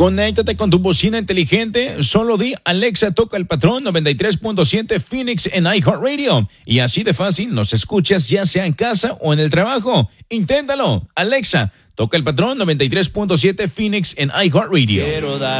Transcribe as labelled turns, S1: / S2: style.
S1: Conéctate con tu bocina inteligente. Solo di Alexa, toca el patrón 93.7 Phoenix en iHeartRadio. Y así de fácil nos escuchas ya sea en casa o en el trabajo. Inténtalo. Alexa, toca el patrón 93.7 Phoenix en iHeartRadio.